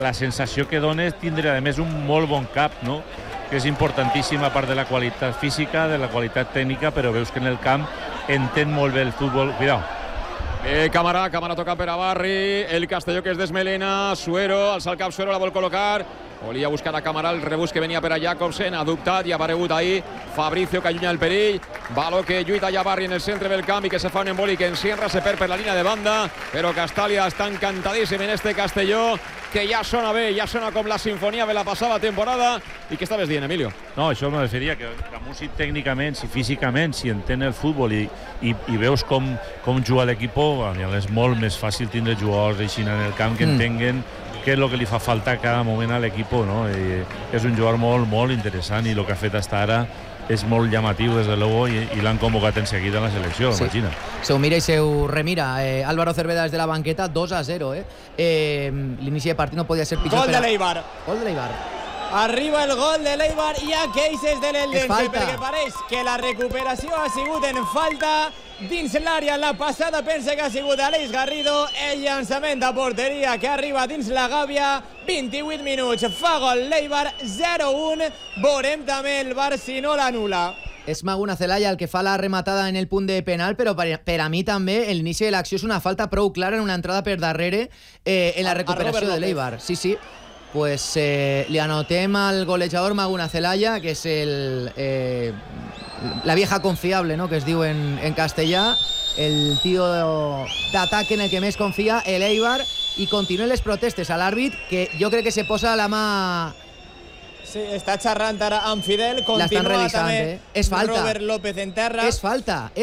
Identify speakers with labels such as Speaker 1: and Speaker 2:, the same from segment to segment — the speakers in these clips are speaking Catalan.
Speaker 1: La sensació que dona és tindre, a més, un molt bon cap, no? Que és importantíssima, a part de la qualitat física, de la qualitat tècnica, però veus que en el camp entén molt bé el futbol. Cuidao.
Speaker 2: Camarà toca per a Barri, el Castelló que es desmelena, Suero, alça el cap Suero, la vol col·locar, volia buscar a Camarà, el rebús que venia per a Jacobsen, ha dubtat i ha aparegut ahir Fabricio, que allunya el perill, baló que lluita ja Barri en el centre del camp i que se fa un emboli que encierra, se perd per la línia de banda, però Castàlia està encantadíssim en este Castelló, que ja sona bé, ja sona com la sinfonia de la passada temporada. I què estaves dient, Emilio?
Speaker 1: No, això me referia, que Camús tècnicament, si físicament, si entén el futbol i veus com juga l'equip, és molt més fàcil tindre jugadors així en el camp que entenguen què és el que li fa falta a cada moment a l'equip, no? És un jugador molt, molt interessant i el que ha fet fins ara és molt llamatiu, des de luego, i l'han convocat en seguida a la selecció, sí. Imagina.
Speaker 3: Se ho mira i se ho remira. Álvaro Cervera des de la banqueta, 2-0. L'inici de partit no podia ser pitjor.
Speaker 4: Gol de l'Eibar.
Speaker 3: Gol de l'Eibar.
Speaker 4: Arriba el gol de l'Eibar i a queixes de l'Eldense, perquè pareix que la recuperació ha sigut en falta dins l'àrea. La passada pensa que ha sigut Aleix Garrido, el llançament a porteria que arriba dins la gàbia. 28 minuts, fa gol l'Eibar, 0-1. Veurem també el VAR si no l'anul·la.
Speaker 3: És Maguna Celaya el que fa la rematada en el punt de penal, però per a mi també l'inici de l'acció és una falta prou clara en una entrada per darrere en la recuperació de l'Eibar. Sí. Pues li anotem al golejador Maguna Celaya, que és la vieja confiable, ¿no?, que es diu en castellà, el tío d'atac en el que més confia, el Eibar, i continuen les protestes a l'àrbit, que jo crec que se posa la mà...
Speaker 4: Sí, està xerrant ara amb Fidel, continua també Robert López en terra.
Speaker 3: És falta.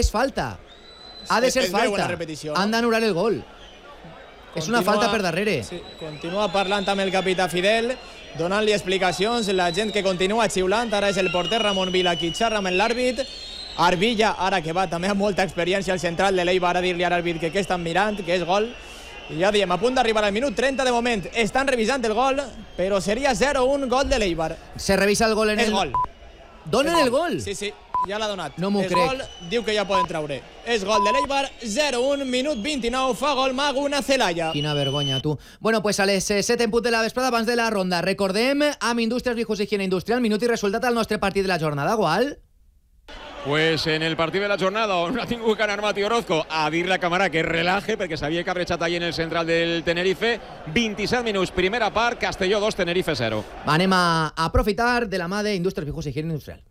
Speaker 3: Ha de ser falta. Han d'anul·lar el gol. És una falta per darrere.
Speaker 4: Sí, continua parlant amb el capità Fidel, donant-li explicacions, la gent que continua xiulant. Ara és el porter Ramon Vila qui xerra amb l'àrbit. Arbilla, ara que va també amb molta experiència al central de l'Eibar, a dir-li a l'àrbit que què estan mirant, que és gol. I ja diem, a punt d'arribar al minut 30 de moment. Estan revisant el gol, però seria 0-1 gol de l'Eibar.
Speaker 3: Se revisa el gol en el...
Speaker 4: És gol.
Speaker 3: Donen el gol?
Speaker 4: Sí, ja l'ha donat.
Speaker 3: No m'ho crec.
Speaker 4: És gol, diu que ja poden treure. És gol de l'Eibar, 0-1, minut 29, fa gol Maguna Celaya.
Speaker 3: Quina vergonya, tu. Bueno, pues a les 7 en punt de la vesprada, abans de la ronda, recordem amb Indústries Viejos Higiene Industrial, minut i resultat al nostre partit de la jornada, Gual.
Speaker 2: Pues en el partit de la jornada on ha tingut que anar Mati Orozco a dir a Camarà que relaje perquè s'havia cabrejat allí en el central del Tenerife. 27 minuts, primera part, Castelló 2, Tenerife 0.
Speaker 3: Anem a aprofitar de la mà d'Indústries Viejos Higiene Industrial.